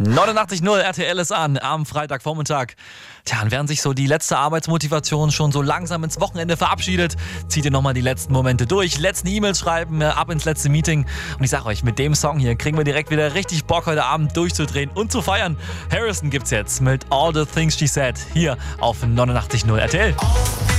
89.0 RTL ist an am Freitagvormittag. Tja, und während sich so die letzte Arbeitsmotivation schon so langsam ins Wochenende verabschiedet, zieht ihr nochmal die letzten Momente durch, letzten E-Mails schreiben, ab ins letzte Meeting. Und ich sag euch, mit dem Song hier kriegen wir direkt wieder richtig Bock, heute Abend durchzudrehen und zu feiern. Harrison gibt's jetzt mit All the Things She Said hier auf 89.0 RTL.